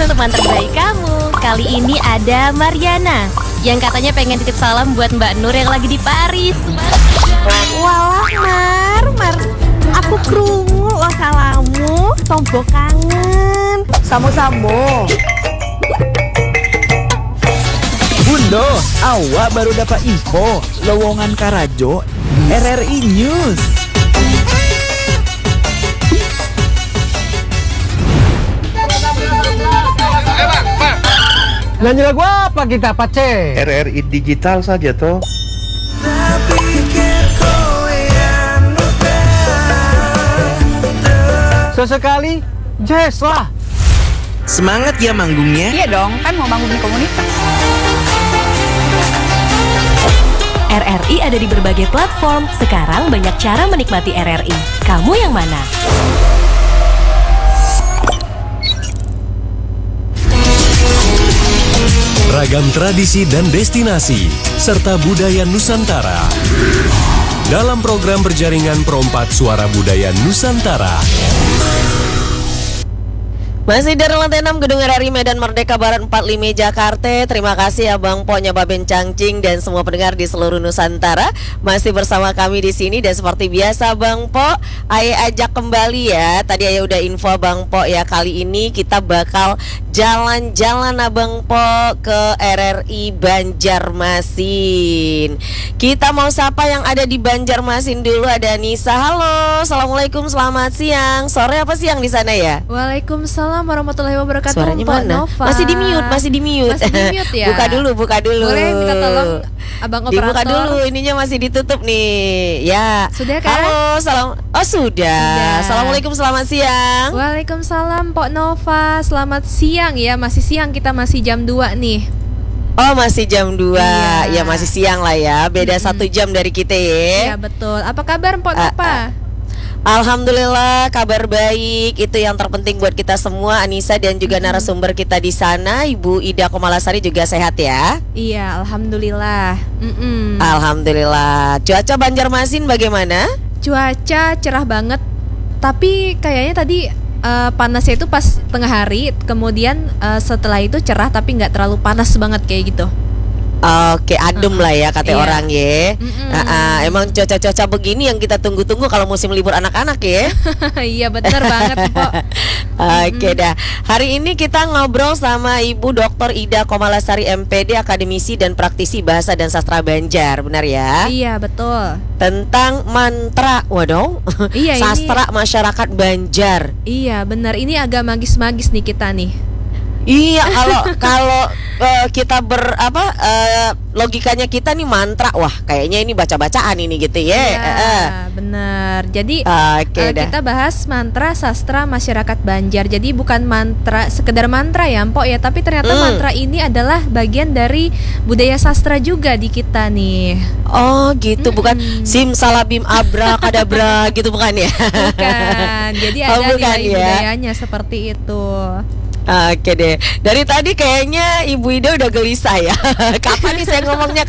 untuk mantan bayi kamu. Kali ini ada Mariana yang katanya pengen titip salam buat Mbak Nur yang lagi di Paris. Walah Mar, aku krungu lo salamu, tombo kangen. Samo-samo. Bundo, awak baru dapat info lowongan Karajo di RRI News. Nyanyi lagu apa kita, Pace? RRI digital saja toh. Sesekali jazz lah. Semangat ya manggungnya. Iya dong, kan mau bangun komunitas. RRI ada di berbagai platform. Sekarang banyak cara menikmati RRI. Kamu yang mana? Ragam tradisi dan destinasi, serta budaya Nusantara. Dalam program berjaringan Perompak Suara Budaya Nusantara. Masih dari lantai 6 Gedung RRI Medan Merdeka Barat 45 Jakarta. Terima kasih Abang Po, Nyobaben Cangcing dan semua pendengar di seluruh Nusantara masih bersama kami di sini. Dan seperti biasa Bang Po, Ayah ajak kembali ya. Tadi Ayah udah info Bang Po ya, kali ini kita bakal jalan-jalan Abang Po ke RRI Banjarmasin. Kita mau sapa yang ada di Banjarmasin dulu. Ada Nisa. Halo, assalamualaikum, selamat siang. Sore apa siang di sana ya? Waalaikumsalam warahmatullahi wabarakatuh. Suaranya mana? Nova. Masih di mute, masih di mute. Masih di mute ya. Buka dulu. Boleh minta tolong Abang operator. Dibuka dulu, ininya masih ditutup nih. Ya. Sudah kan? Halo, salam. Oh sudah. Assalamualaikum, selamat siang. Waalaikumsalam Pok Nova. Selamat siang ya. Masih siang, kita masih jam 2 nih. Oh masih jam 2. Iya. Ya masih siang lah ya. Beda 1 jam dari kita ya. Iya betul. Apa kabar Pok Nova? Alhamdulillah kabar baik. Itu yang terpenting buat kita semua. Anissa dan juga narasumber kita di sana, Ibu Ida Komalasari juga sehat ya? Iya, alhamdulillah. Alhamdulillah. Cuaca Banjarmasin bagaimana? Cuaca cerah banget. Tapi kayaknya tadi panasnya itu pas tengah hari. Kemudian setelah itu cerah tapi nggak terlalu panas banget kayak gitu. Oke, adem lah ya kata iya. orang ya. Emang cuaca-cuaca begini yang kita tunggu-tunggu kalau musim libur anak-anak ya. Iya benar banget Pok. Oke dah. Hari ini kita ngobrol sama Ibu Dr. Ida Komalasari MPD, akademisi dan praktisi bahasa dan sastra Banjar, benar ya? Iya betul. Tentang mantra, waduh. Iya, sastra masyarakat Banjar. Iya benar, ini agak magis-magis nih kita nih. Iya, kalau kita logikanya kita nih mantra, wah kayaknya ini baca-bacaan ini gitu ya. Benar. Jadi kita bahas mantra sastra masyarakat Banjar. Jadi bukan mantra sekedar mantra ya Mpok ya, tapi ternyata mantra ini adalah bagian dari budaya sastra juga di kita nih. Oh gitu, bukan simsalabim abrakadabra gitu bukan ya? Bukan. Jadi ada nilai budayanya seperti itu. Oke deh. Dari tadi kayaknya Ibu Ida udah gelisah ya. Kapan nih saya ngomongnya?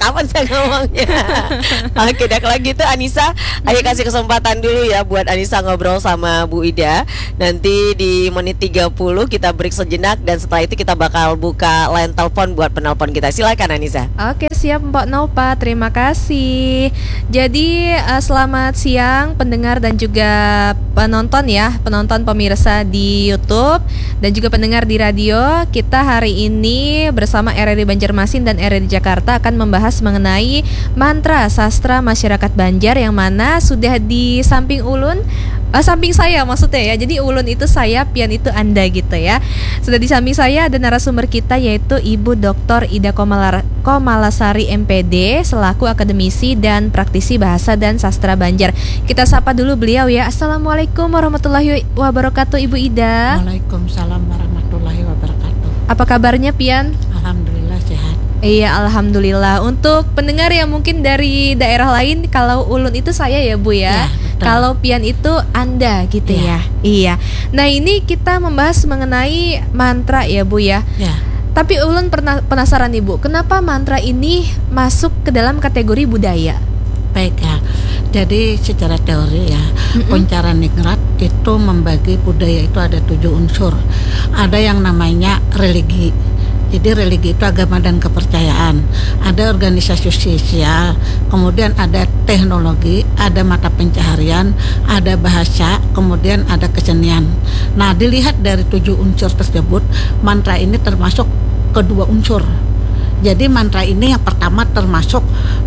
Oke deh, kalau gitu Anissa, ayo kasih kesempatan dulu ya buat Anissa ngobrol sama Bu Ida. Nanti di menit 30 kita break sejenak dan setelah itu kita bakal buka line telepon buat penelpon kita. Silakan Anissa. Oke, siap Mbak Nova. Terima kasih. Jadi selamat siang pendengar dan juga penonton ya, penonton pemirsa di YouTube dan juga pendengar di radio. Kita hari ini bersama RRI Banjarmasin dan RRI Jakarta akan membahas mengenai mantra sastra masyarakat Banjar yang mana sudah di samping Ulun, samping saya maksudnya ya. Jadi Ulun itu saya, Pian itu Anda gitu ya. Sudah di samping saya ada narasumber kita yaitu Ibu Dr. Ida Komalasari MPD selaku akademisi dan praktisi bahasa dan sastra Banjar. Kita sapa dulu beliau ya. Assalamualaikum warahmatullahi wabarakatuh Ibu Ida. Waalaikumsalam warahmatullahi wabarakatuh. Apa kabarnya Pian? Alhamdulillah sehat. Iya, alhamdulillah. Untuk pendengar yang mungkin dari daerah lain, kalau Ulun itu saya ya Bu ya. Kalau Pian itu Anda gitu ya. Iya. Nah ini kita membahas mengenai mantra ya Bu ya. Tapi Ulun pernah penasaran nih Bu, kenapa mantra ini masuk ke dalam kategori budaya? Baik ya. Jadi secara teori ya, Pancaraningrat itu membagi budaya itu ada 7 unsur. Ada yang namanya religi. Jadi religi itu agama dan kepercayaan. Ada organisasi sosial, kemudian ada teknologi, ada mata pencaharian, ada bahasa, kemudian ada kesenian. Nah, dilihat dari 7 unsur tersebut, mantra ini termasuk kedua unsur. Jadi mantra ini yang pertama termasuk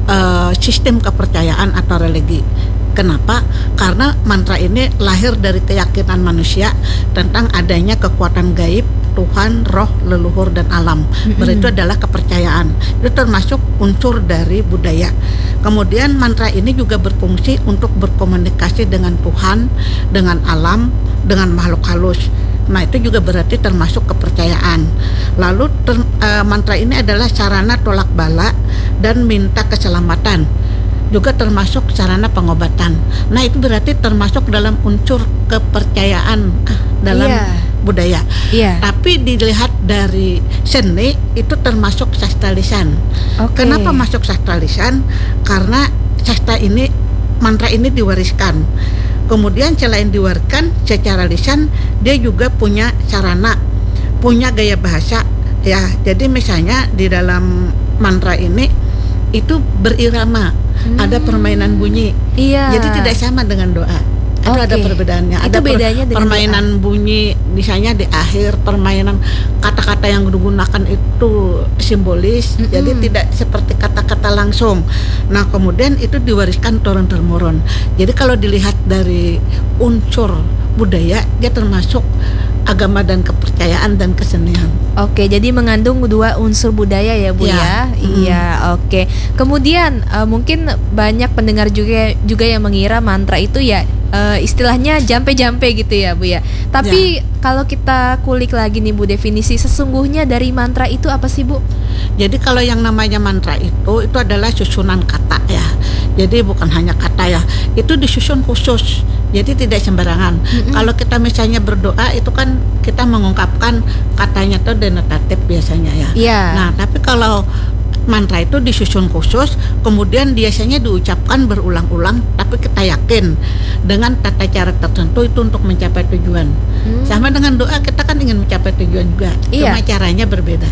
sistem kepercayaan atau religi. Kenapa? Karena mantra ini lahir dari keyakinan manusia tentang adanya kekuatan gaib, Tuhan, roh, leluhur, dan alam. Itu adalah kepercayaan. Itu termasuk unsur dari budaya. Kemudian mantra ini juga berfungsi untuk berkomunikasi dengan Tuhan, dengan alam, dengan makhluk halus. Nah, itu juga berarti termasuk kepercayaan. Lalu mantra ini adalah sarana tolak bala dan minta keselamatan. Juga termasuk sarana pengobatan. Nah, itu berarti termasuk dalam unsur kepercayaan dalam budaya. Tapi dilihat dari seni itu termasuk sastra lisan. Kenapa masuk sastra lisan? Karena sastra ini, mantra ini diwariskan. Kemudian selain diwariskan secara lisan, dia juga punya sarana, punya gaya bahasa ya. Jadi misalnya di dalam mantra ini itu berirama, ada permainan bunyi. Jadi tidak sama dengan doa. Itu ada perbedaannya. Itu Ada bedanya dengan permainan bunyi, misalnya di akhir permainan kata-kata yang digunakan itu simbolis, jadi tidak seperti kata-kata langsung. Nah, kemudian itu diwariskan turun-temurun. Jadi kalau dilihat dari unsur budaya, dia termasuk agama dan kepercayaan dan kesenian. Oke, jadi mengandung 2 unsur budaya ya Bu ya. Iya, oke. Kemudian mungkin banyak pendengar juga yang mengira mantra itu ya istilahnya jampe-jampe gitu ya Bu ya. Tapi kalau kita kulik lagi nih Bu, definisi sesungguhnya dari mantra itu apa sih Bu? Jadi kalau yang namanya mantra itu adalah susunan kata ya. Jadi bukan hanya kata ya, itu disusun khusus. Jadi tidak sembarangan. Kalau kita misalnya berdoa itu kan kita mengungkapkan katanya tuh denotatif biasanya ya. Nah, tapi kalau mantra itu disusun khusus, kemudian biasanya diucapkan berulang-ulang, tapi kita yakin dengan tata cara tertentu itu untuk mencapai tujuan. Sama dengan doa, kita kan ingin mencapai tujuan juga, cuma caranya berbeda.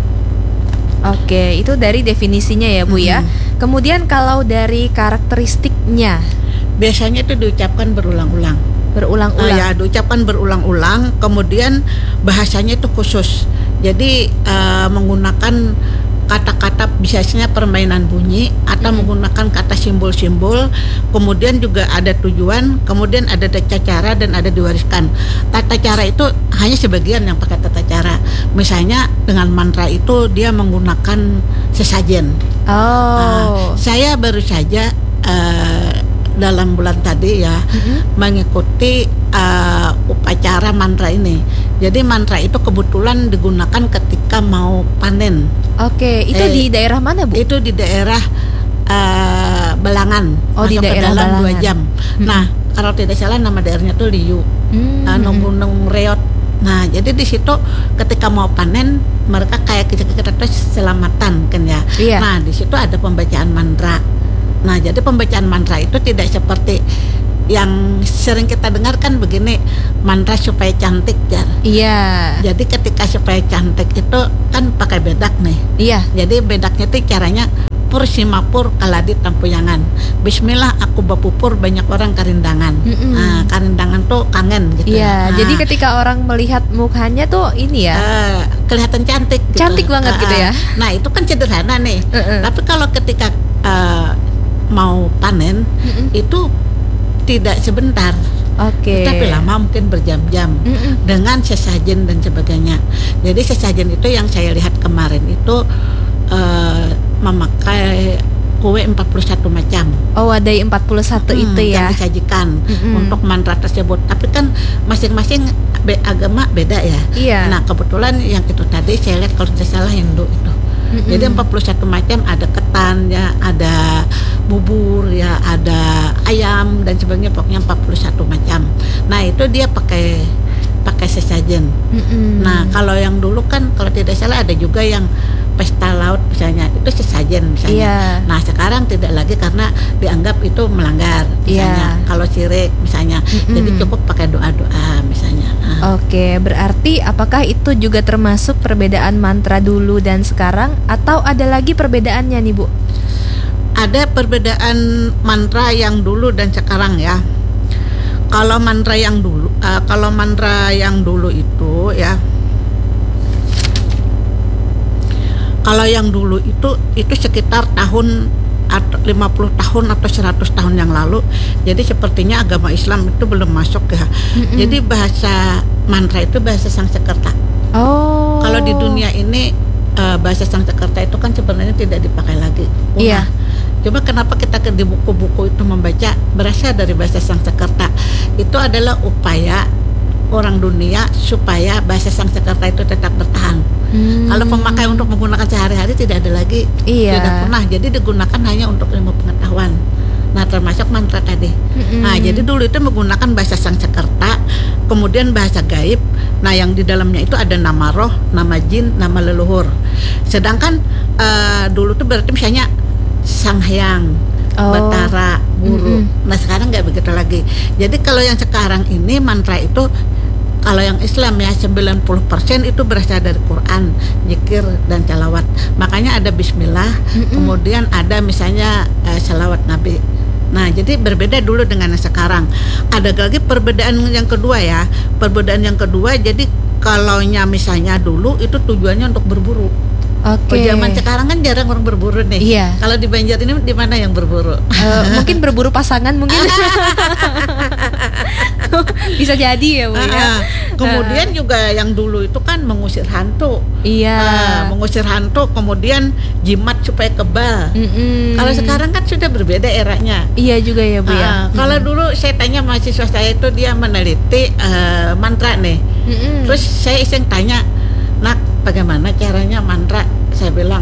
Oke, itu dari definisinya ya Bu ya. Kemudian kalau dari karakteristiknya, biasanya itu diucapkan berulang-ulang. Berulang-ulang. Diucapkan berulang-ulang, kemudian bahasanya itu khusus. Jadi menggunakan kata-kata biasanya permainan bunyi atau menggunakan kata simbol-simbol, kemudian juga ada tujuan, kemudian ada tata cara dan ada diwariskan. Tata cara itu hanya sebagian yang pakai tata cara. Misalnya dengan mantra itu dia menggunakan sesajen. Saya baru saja dalam bulan tadi ya mengikuti upacara mantra ini. Jadi mantra itu kebetulan digunakan ketika mau panen. Oke, itu di daerah mana Bu? Itu di daerah Belangan. Di daerah dalam Belangan. 2 jam. Nah, kalau tidak salah nama daerahnya tuh Liu, Gunung Reot. Nah, jadi di situ ketika mau panen mereka kayak kita tuh selamatan kan ya. Nah, di situ ada pembacaan mantra. Nah, jadi pembacaan mantra itu tidak seperti yang sering kita dengar kan begini, mantra supaya cantik ya. Jadi ketika supaya cantik itu kan pakai bedak nih. Jadi bedaknya itu caranya pur simapur kaladi tampuyangan. Bismillah aku bapupur banyak orang karindangan. Nah, karindangan tuh kangen gitu. Jadi ketika orang melihat mukanya tuh ini ya kelihatan cantik gitu. Cantik banget gitu ya. Nah, itu kan sederhana nih. Tapi kalau ketika mau panen itu tidak sebentar, tapi lama, mungkin berjam-jam dengan sesajen dan sebagainya. Jadi sesajen itu yang saya lihat kemarin itu memakai kue 41 macam. Wadai 41 itu ya. Yang disajikan untuk mantra tersebut. Tapi kan masing-masing agama beda ya. Nah, kebetulan yang itu tadi saya lihat kalau tidak salah Hindu itu. Jadi 41 macam, ada ketan ya, ada bubur ya, ada ayam dan sebagainya, pokoknya 41 macam. Nah, itu dia pakai sesajen. Nah, kalau yang dulu kan kalau tidak salah ada juga yang pesta laut misalnya, itu sesajen misalnya. Iya. Nah sekarang tidak lagi karena dianggap itu melanggar misalnya. Iya. Kalau syirik misalnya, jadi cukup pakai doa-doa misalnya. Oke, berarti apakah itu juga termasuk perbedaan mantra dulu dan sekarang atau ada lagi perbedaannya nih Bu? Ada perbedaan mantra yang dulu dan sekarang ya. Kalau mantra yang dulu itu ya, kalau yang dulu itu sekitar tahun 50 tahun atau 100 tahun yang lalu. Jadi sepertinya agama Islam itu belum masuk ya. Jadi bahasa mantra itu bahasa Sanskerta. Oh. Kalau di dunia ini bahasa Sanskerta itu kan sebenarnya tidak dipakai lagi. Iya. Cuma kenapa kita di buku-buku itu membaca berasal dari bahasa Sanskerta? Itu adalah upaya orang dunia supaya bahasa Sanskerta itu tetap bertahan. Kalau pemakai untuk menggunakan sehari-hari tidak ada lagi, Iya. tidak pernah. Jadi digunakan hanya untuk ilmu pengetahuan. Nah termasuk mantra tadi. Nah jadi dulu itu menggunakan bahasa Sanskerta, kemudian bahasa gaib. Nah yang di dalamnya itu ada nama roh, nama jin, nama leluhur. Sedangkan dulu itu berarti misalnya Sang Hyang, Batara, Guru. Nah sekarang nggak begitu lagi. Jadi kalau yang sekarang ini mantra itu, kalau yang Islam ya 90% itu berasal dari Quran, zikir dan salawat. Makanya ada Bismillah, kemudian ada misalnya salawat Nabi. Nah jadi berbeda dulu dengan yang sekarang. Ada lagi perbedaan yang kedua ya. Perbedaan yang kedua, jadi kalaunya misalnya dulu itu tujuannya untuk berburu. Oke. Zaman sekarang kan jarang orang berburu nih. Iya. Kalau di Banjar ini di mana yang berburu? Mungkin berburu pasangan mungkin. Bisa jadi ya Bu ya. Kemudian juga yang dulu itu kan mengusir hantu. Iya. Mengusir hantu, kemudian jimat supaya kebal. Kalau sekarang kan sudah berbeda eranya. Iya juga ya Bu ya. Kalau dulu saya tanya mahasiswa saya itu dia meneliti mantra nih. Terus saya iseng tanya, "Nak, bagaimana caranya mantra?" Saya bilang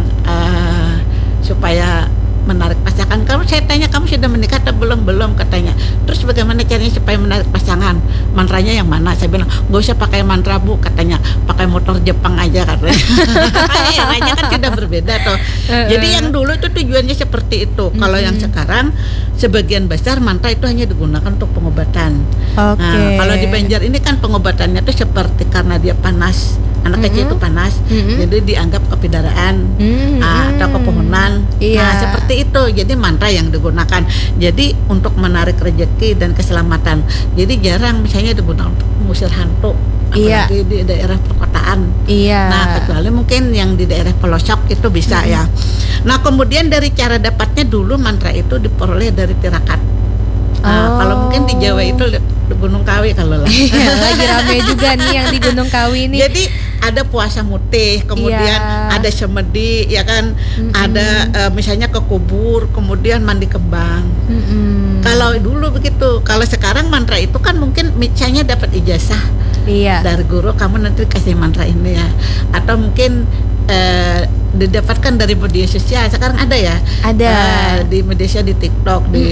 supaya menarik pasangan. Saya tanya, "Kamu sudah menikah atau belum?" "Belum," katanya. "Terus bagaimana caranya supaya menarik pasangan? Mantranya yang mana?" Saya bilang, "Gak usah pakai mantra Bu," katanya. "Pakai motor Jepang aja," katanya. Eranya kan sudah berbeda toh. Jadi yang dulu itu tujuannya seperti itu. Kalau yang sekarang sebagian besar mantra itu hanya digunakan untuk pengobatan. Nah, kalau di Banjar ini kan pengobatannya itu seperti karena dia panas. Anak kecil itu panas, jadi dianggap kepidaraan atau kepohonan. Iya. Nah seperti itu. Jadi mantra yang digunakan. Jadi untuk menarik rezeki dan keselamatan. Jadi jarang misalnya digunakan untuk mengusir hantu, apalagi di daerah perkotaan. Iya. Nah kecuali mungkin yang di daerah pelosok itu bisa ya. Nah kemudian dari cara dapatnya dulu mantra itu diperoleh dari tirakat. Kalau mungkin di Jawa itu di Gunung Kawi kalau lah. Lagi rame juga nih yang di Gunung Kawi ini. Jadi ada puasa mutih, kemudian ada semedi, ya kan, ada misalnya ke kubur, kemudian mandi kembang. Kalau dulu begitu. Kalau sekarang mantra itu kan mungkin misalnya dapat ijazah dari guru, kamu nanti kasih mantra ini ya, atau mungkin didapatkan dari media sosial. Sekarang ada ya, di media sosial, di TikTok, di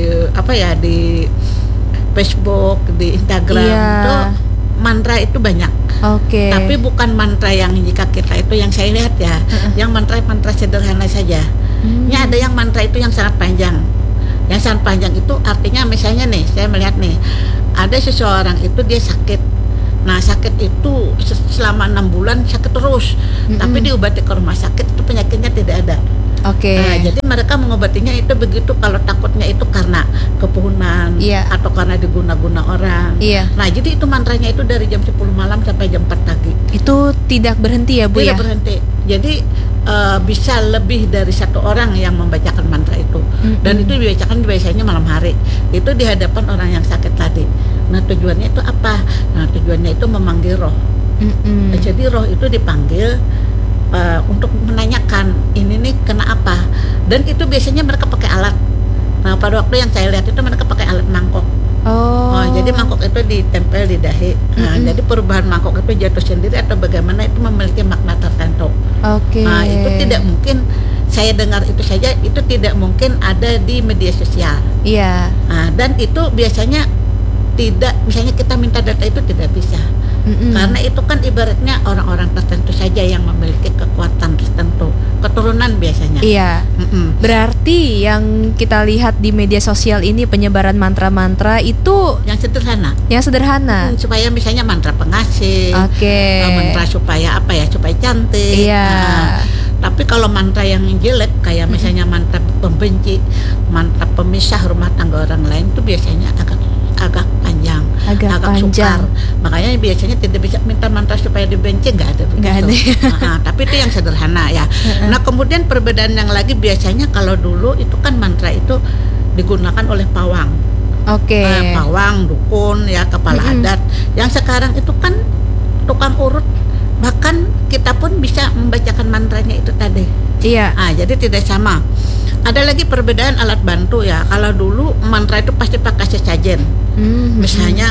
di Facebook, di Instagram, itu mantra itu banyak. Tapi bukan mantra yang jika kita itu yang saya lihat ya, yang mantra sederhana saja. Ini ada yang mantra itu yang sangat panjang. Yang sangat panjang itu artinya misalnya nih, saya melihat nih, ada seseorang itu dia sakit. Nah sakit itu selama 6 bulan sakit terus, tapi diobati ke rumah sakit itu penyakitnya tidak ada. Nah, jadi mereka mengobatinya itu begitu. Kalau takutnya itu karena kepuhunan atau karena diguna-guna orang. Nah jadi itu mantranya itu dari jam 10 malam sampai jam 4 pagi. Itu tidak berhenti ya Bu ya? Tidak berhenti. Jadi bisa lebih dari 1 orang yang membacakan mantra itu. Dan itu dibacakan biasanya malam hari. Itu di hadapan orang yang sakit tadi. Nah tujuannya itu apa? Nah tujuannya itu memanggil roh. Jadi roh itu dipanggil untuk menanyakan ini nih kena apa. Dan itu biasanya mereka pakai alat. Nah pada waktu yang saya lihat itu mereka pakai alat mangkok. Jadi mangkok itu ditempel di dahi. Nah, jadi perubahan mangkok itu jatuh sendiri atau bagaimana itu memiliki makna tertentu. Nah itu tidak mungkin, saya dengar itu saja, itu tidak mungkin ada di media sosial. Nah, dan itu biasanya tidak, misalnya kita minta data itu tidak bisa. Karena itu kan ibaratnya orang-orang tertentu saja yang memiliki kekuatan tertentu. istilahnya. Iya. Berarti yang kita lihat di media sosial ini penyebaran mantra-mantra itu Yang sederhana. yang sederhana. Supaya misalnya mantra pengasih, Oke. mantra supaya apa ya, supaya cantik. Iya. Tapi kalau mantra yang jelek kayak misalnya mantra pembenci, mantra pemisah rumah tangga orang lain itu biasanya agak panjang, Agak sukar. panjang. Makanya biasanya tidak bisa minta mantra supaya dibenci, nggak ada begitu. Nggak ada. Tapi itu yang sederhana ya. Nah kemudian perbedaan yang lagi biasanya kalau dulu itu kan mantra itu digunakan oleh pawang. Oke. Pawang, dukun, ya kepala adat. Yang sekarang itu kan tukang urut, bahkan kita pun bisa membacakan mantranya itu tadi. Iya. Jadi tidak sama. Ada lagi perbedaan alat bantu ya. Kalau dulu mantra itu pasti pakai sesajen. Misalnya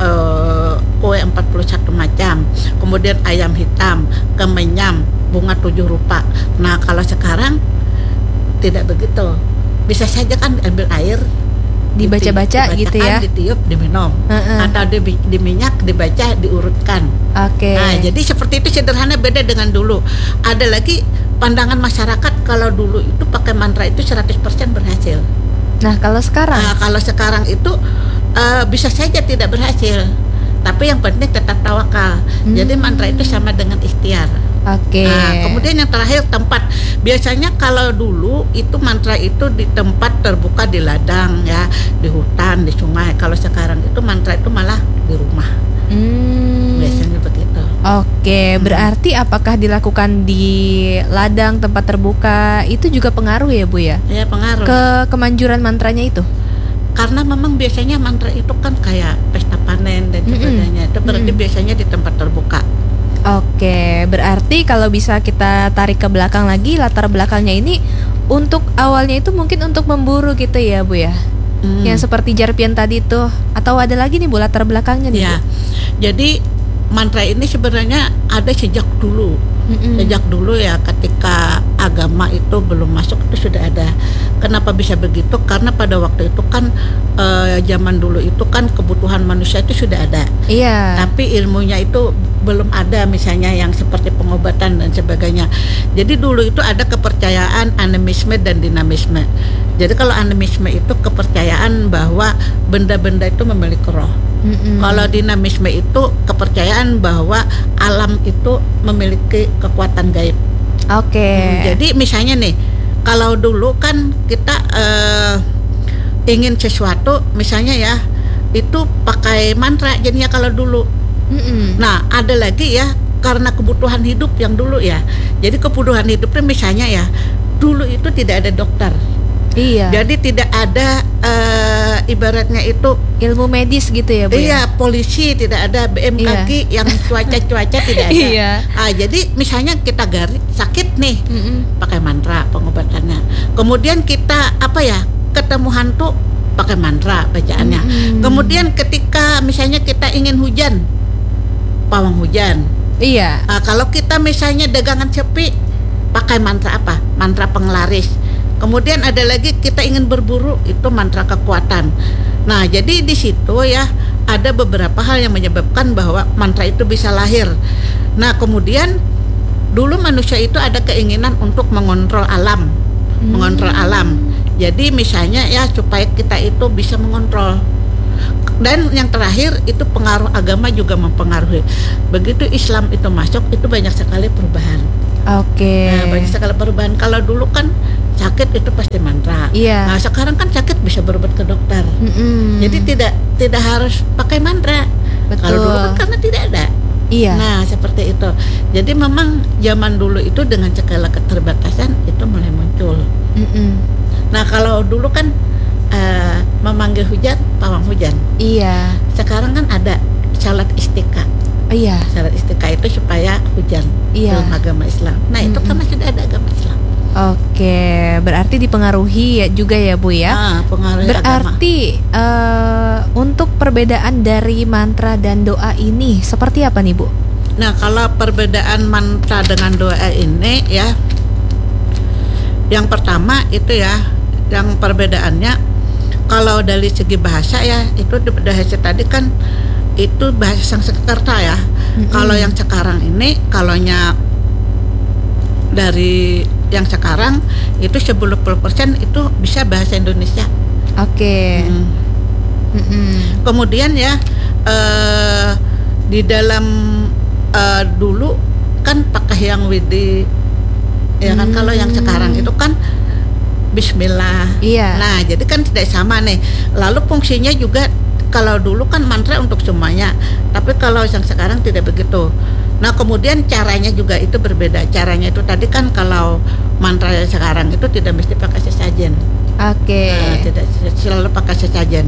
kue 41 macam, kemudian ayam hitam, kemenyam, bunga 7 rupa. Nah kalau sekarang tidak begitu. Bisa saja kan ambil air, Dibaca-baca gitu ya. ditiup, diminum, atau di minyak, dibaca, diurutkan. Oke. Nah, jadi seperti itu sederhana, beda dengan dulu. Ada lagi pandangan masyarakat kalau dulu itu pakai mantra itu 100% berhasil. Nah, kalau sekarang? Kalau sekarang itu bisa saja tidak berhasil. Tapi yang penting tetap tawakal. Jadi mantra itu sama dengan ikhtiar. Oke. Nah, kemudian yang terakhir tempat. Biasanya kalau dulu itu mantra itu di tempat terbuka, di ladang ya, di hutan, di sungai. Kalau sekarang itu mantra itu malah di rumah. Biasanya begitu. Oke, berarti apakah dilakukan di ladang tempat terbuka itu juga pengaruh ya Bu ya? Ya pengaruh. Ke kemanjuran mantranya itu? Karena memang biasanya mantra itu kan kayak pesta panen dan sebagainya. Itu berarti biasanya di tempat terbuka. Oke, berarti kalau bisa kita tarik ke belakang lagi, latar belakangnya ini untuk awalnya itu mungkin untuk memburu gitu ya Bu ya? Yang seperti Jarpian tadi tuh. Atau ada lagi nih Bu latar belakangnya nih Ya, Bu? jadi mantra ini sebenarnya ada sejak dulu. Sejak dulu ya, ketika agama itu belum masuk itu sudah ada. Kenapa bisa begitu? Karena pada waktu itu kan zaman dulu itu kan kebutuhan manusia itu sudah ada. Iya. Tapi ilmunya itu belum ada, misalnya yang seperti pengobatan dan sebagainya. Jadi dulu itu ada kepercayaan animisme dan dinamisme. Jadi kalau animisme itu kepercayaan bahwa benda-benda itu memiliki roh. Kalau dinamisme itu kepercayaan bahwa alam itu memiliki kekuatan gaib. Oke. Jadi misalnya nih, kalau dulu kan kita ingin sesuatu, misalnya ya, itu pakai mantra jadinya kalau dulu. Nah ada lagi ya, karena kebutuhan hidup yang dulu ya. Jadi kebutuhan hidupnya misalnya ya, dulu itu tidak ada dokter. Iya. Jadi tidak ada ibaratnya itu ilmu medis gitu ya Bu? Iya, polisi tidak ada, BMKG yang cuaca tidak ada. Iya. Jadi misalnya kita sakit nih, pakai mantra pengobatannya. Kemudian kita ketemu hantu, pakai mantra bacaannya. Kemudian ketika misalnya kita ingin hujan, pawang hujan. Iya. Kalau kita misalnya dagangan sepi, pakai mantra apa? Mantra penglaris. Kemudian ada lagi kita ingin berburu, itu mantra kekuatan. Nah, jadi di situ ya ada beberapa hal yang menyebabkan bahwa mantra itu bisa lahir. Nah, kemudian dulu manusia itu ada keinginan untuk mengontrol alam. Mengontrol alam. Jadi misalnya ya supaya kita itu bisa mengontrol. Dan yang terakhir itu pengaruh agama juga mempengaruhi. Begitu Islam itu masuk, itu banyak sekali perubahan. Oke. Nah, banyak sekali perubahan. Kalau dulu kan sakit itu pasti mantra. Iya. Nah, sekarang kan sakit bisa berobat ke dokter. Jadi tidak harus pakai mantra. Betul. Kalau dulu kan karena tidak ada. Iya. Nah, seperti itu. Jadi memang zaman dulu itu dengan segala keterbatasan itu mulai muncul. Nah, kalau dulu kan memanggil hujan, pawang hujan. Iya. Sekarang kan ada salat istiqa. Iya. Salat istiqa itu supaya hujan dalam agama Islam. Nah, itu karena sudah ada agama Islam. Oke, berarti dipengaruhi ya juga ya Bu ya. Pengaruhi berarti untuk perbedaan dari mantra dan doa ini seperti apa nih Bu? Nah, kalau perbedaan mantra dengan doa ini ya, yang pertama itu ya, yang perbedaannya kalau dari segi bahasa ya, itu bahasa tadi kan itu bahasa Sanskerta ya. Kalau yang sekarang ini, kalaunya dari yang sekarang itu 90% itu bisa bahasa Indonesia. Oke. Kemudian ya di dalam dulu kan pakai yang widi, ya kan. Kalau yang sekarang itu kan Bismillah. Iya. Nah, jadi kan tidak sama nih. Lalu fungsinya juga, kalau dulu kan mantra untuk semuanya, tapi kalau yang sekarang tidak begitu. Nah, kemudian caranya juga itu berbeda. Caranya itu tadi kan kalau mantra yang sekarang itu tidak mesti pakai sesajen. Oke. Nah, tidak selalu pakai sesajen.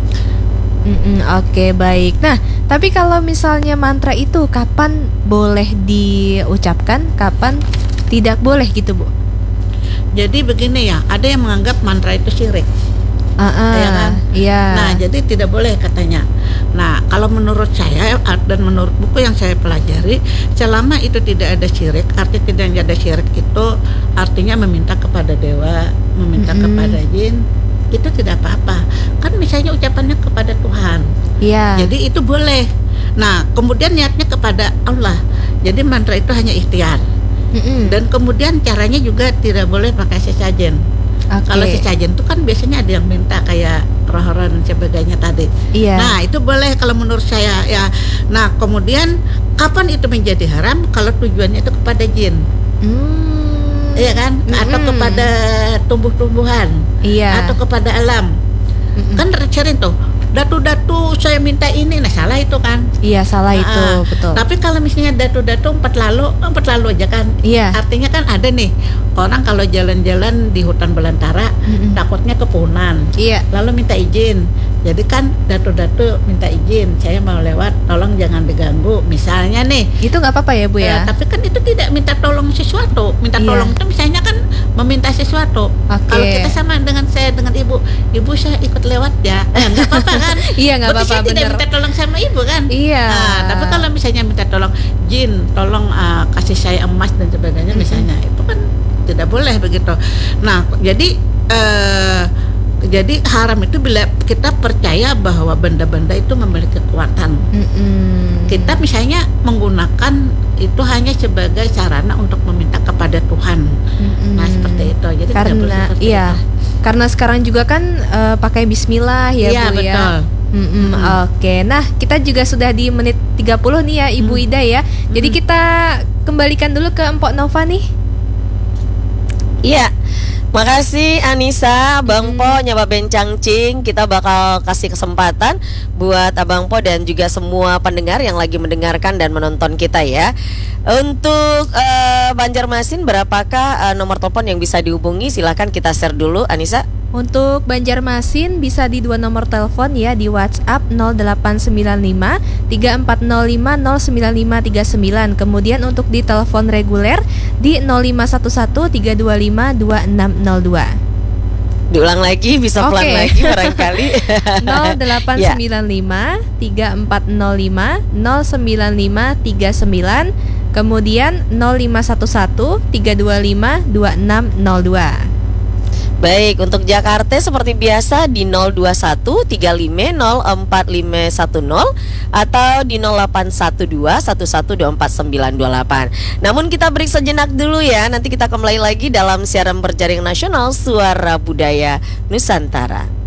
Oke, baik. Nah, tapi kalau misalnya mantra itu kapan boleh diucapkan, kapan tidak boleh gitu, Bu? Jadi begini ya, ada yang menganggap mantra itu syirik. Ya kan? Iya. Nah, jadi tidak boleh katanya. Nah, kalau menurut saya dan menurut buku yang saya pelajari, selama itu tidak ada syirik, arti tidak ada syirik itu artinya meminta kepada dewa, meminta kepada jin, itu tidak apa-apa. Kan misalnya ucapannya kepada Tuhan. Iya. Jadi itu boleh. Nah, kemudian niatnya kepada Allah. Jadi mantra itu hanya ikhtiar. Dan kemudian caranya juga tidak boleh pakai sesajen. Kalau sesajen itu kan biasanya ada yang minta kayak roh-roh dan sebagainya tadi. Iya. Nah, itu boleh kalau menurut saya ya. Nah, kemudian kapan itu menjadi haram? Kalau tujuannya itu kepada jin. Iya kan? Atau kepada tumbuh-tumbuhan. Iya. Atau kepada alam. Kan sering tuh, datu-datu saya minta ini, nah salah itu kan. Iya, salah itu, betul. Tapi kalau misalnya datu-datu empat lalu aja kan. Iya. Artinya kan ada nih orang kalau jalan-jalan di hutan belantara takutnya kepunan. Iya. Lalu minta izin. Jadi kan datu-datu minta izin, saya mau lewat, tolong jangan diganggu. Misalnya nih. Itu nggak apa-apa ya, Bu ya? Tapi kan itu tidak minta tolong sesuatu. Minta tolong itu misalnya kan meminta sesuatu. Kalau kita sama dengan saya dengan ibu saya ikut lewat ya, nggak apa-apa kan? Iya, nggak apa-apa. Saya tidak minta tolong sama ibu kan? Iya. Nah, tapi kalau misalnya minta tolong jin, tolong kasih saya emas dan sebagainya, misalnya itu kan tidak boleh begitu. Nah, jadi haram itu bila kita percaya bahwa benda-benda itu memiliki kekuatan. Kita misalnya menggunakan itu hanya sebagai sarana untuk meminta kepada Tuhan. Nah, seperti itu. Jadi tidak boleh seperti itu. Karena sekarang juga kan pakai bismillah ya, Iya, Bu betul. ya. Oke. Nah, kita juga sudah di menit 30 nih ya, Ibu Ida ya. Jadi kita kembalikan dulu ke Empok Nova nih. Iya. Makasih Anissa, Abang Po, Nyoba Bencangcing. Kita bakal kasih kesempatan buat Abang Po dan juga semua pendengar yang lagi mendengarkan dan menonton kita ya. Untuk Banjarmasin, berapakah nomor telepon yang bisa dihubungi? Silahkan kita share dulu, Anissa. Untuk Banjarmasin bisa di 2 nomor telepon ya, di WhatsApp 0895 3405 09539. Kemudian untuk di telepon reguler di 0511 325 2602. Diulang lagi, bisa pelan lagi barangkali. 0895 3405 09539. Kemudian 0511 325 2602. Baik, untuk Jakarta seperti biasa di 021 35 04510 atau di 0812 1124 928. Namun kita break sejenak dulu ya. Nanti kita kembali lagi dalam siaran berjaring nasional Suara Budaya Nusantara.